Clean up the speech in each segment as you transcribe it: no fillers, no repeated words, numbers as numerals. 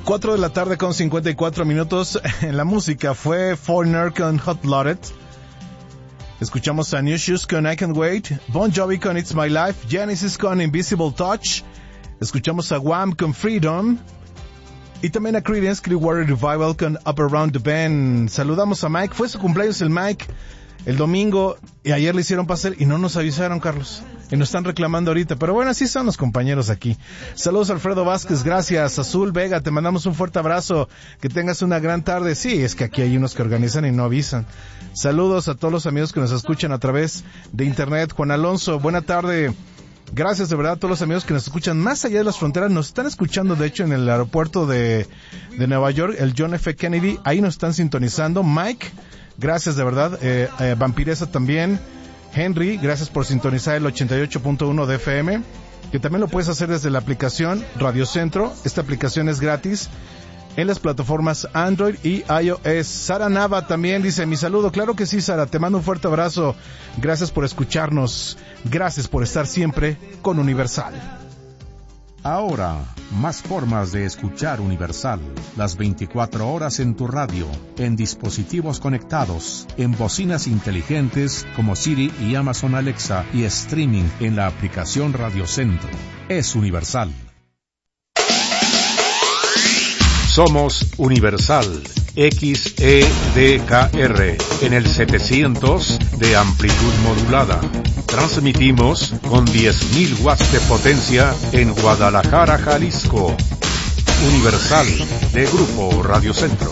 4 de la tarde con 54 minutos. En la música fue Foreigner con Hot Blooded. Escuchamos a New Shoes con I Can't Wait, Bon Jovi con It's My Life, Genesis con Invisible Touch. Escuchamos a Wham con Freedom. Y también a Creedence Clearwater Revival con Up Around the Bend. Saludamos a Mike. Fue su cumpleaños el Mike el domingo y ayer le hicieron pasar y no nos avisaron, Carlos. Y nos están reclamando ahorita, pero bueno, así son los compañeros aquí. Saludos a Alfredo Vázquez, gracias. Azul Vega, te mandamos un fuerte abrazo. Que tengas una gran tarde. Sí, es que aquí hay unos que organizan y no avisan. Saludos a todos los amigos que nos escuchan a través de internet. Juan Alonso, buena tarde. Gracias de verdad a todos los amigos que nos escuchan más allá de las fronteras. Nos están escuchando, de hecho, en el aeropuerto de Nueva York, el John F. Kennedy. Ahí nos están sintonizando. Mike, gracias de verdad. Vampiresa también. Henry, gracias por sintonizar el 88.1 de FM, que también lo puedes hacer desde la aplicación Radio Centro. Esta aplicación es gratis en las plataformas Android y iOS. Sara Nava también dice, mi saludo. Claro que sí, Sara, te mando un fuerte abrazo. Gracias por escucharnos. Gracias por estar siempre con Universal. Ahora, más formas de escuchar Universal. Las 24 horas en tu radio, en dispositivos conectados, en bocinas inteligentes como Siri y Amazon Alexa y streaming en la aplicación Radio Centro. Es Universal. Somos Universal XEDKR en el 700 de amplitud modulada. Transmitimos con 10.000 watts de potencia en Guadalajara, Jalisco. Universal de Grupo Radio Centro.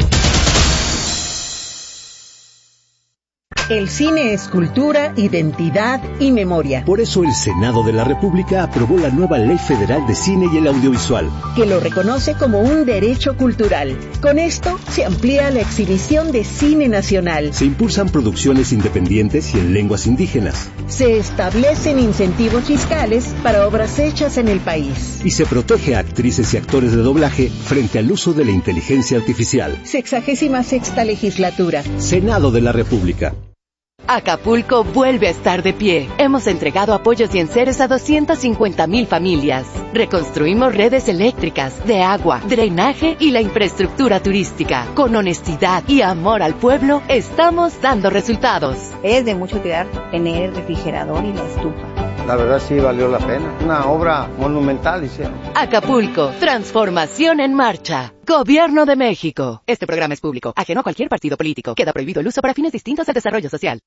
El cine es cultura, identidad y memoria. Por eso el Senado de la República aprobó la nueva Ley Federal de Cine y el Audiovisual, que lo reconoce como un derecho cultural. Con esto se amplía la exhibición de cine nacional. Se impulsan producciones independientes y en lenguas indígenas. Se establecen incentivos fiscales para obras hechas en el país. Y se protege a actrices y actores de doblaje frente al uso de la inteligencia artificial. 66ª Legislatura. Senado de la República. Acapulco vuelve a estar de pie. Hemos entregado apoyos y enseres a 250,000 familias. Reconstruimos redes eléctricas, de agua, drenaje y la infraestructura turística. Con honestidad y amor al pueblo, estamos dando resultados. Es de mucha utilidad tener el refrigerador y la estufa. La verdad sí valió la pena. Una obra monumental hicieron. Acapulco, transformación en marcha. Gobierno de México. Este programa es público, ajeno a cualquier partido político. Queda prohibido el uso para fines distintos al desarrollo social.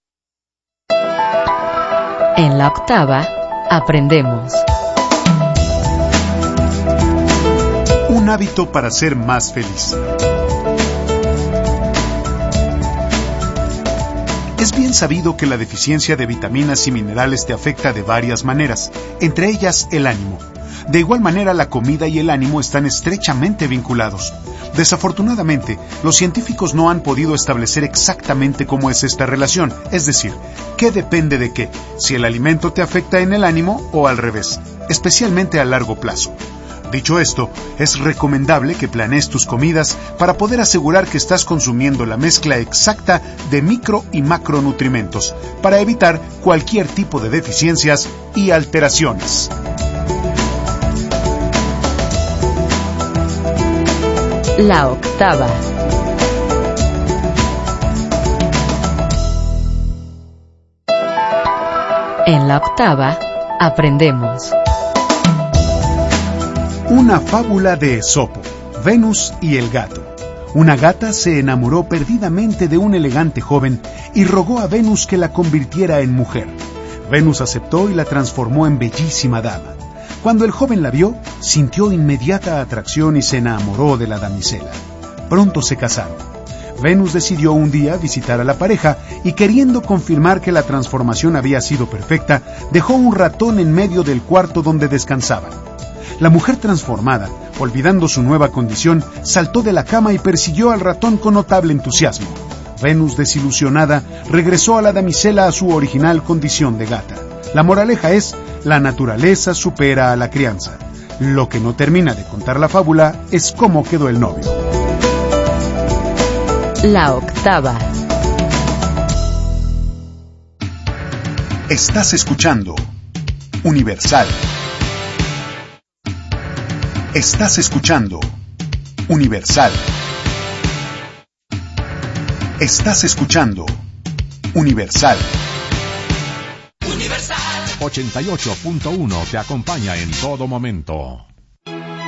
En la octava, aprendemos. Un hábito para ser más feliz. Es bien sabido que la deficiencia de vitaminas y minerales te afecta de varias maneras, entre ellas el ánimo. De igual manera, la comida y el ánimo están estrechamente vinculados. Desafortunadamente, los científicos no han podido establecer exactamente cómo es esta relación, es decir, qué depende de qué, si el alimento te afecta en el ánimo o al revés, especialmente a largo plazo. Dicho esto, es recomendable que planees tus comidas para poder asegurar que estás consumiendo la mezcla exacta de micro y macronutrimentos para evitar cualquier tipo de deficiencias y alteraciones. La octava. En la octava, aprendemos. Una fábula de Esopo, Venus y el gato. Una gata se enamoró perdidamente de un elegante joven y rogó a Venus que la convirtiera en mujer. Venus aceptó y la transformó en bellísima dama. Cuando el joven la vio, sintió inmediata atracción y se enamoró de la damisela. Pronto se casaron. Venus decidió un día visitar a la pareja y, queriendo confirmar que la transformación había sido perfecta, dejó un ratón en medio del cuarto donde descansaban. La mujer transformada, olvidando su nueva condición, saltó de la cama y persiguió al ratón con notable entusiasmo. Venus, desilusionada, regresó a la damisela a su original condición de gata. La moraleja es: la naturaleza supera a la crianza. Lo que no termina de contar la fábula es cómo quedó el novio. La octava. Estás escuchando Universal. Estás escuchando Universal. Estás escuchando Universal. 88.1 te acompaña en todo momento.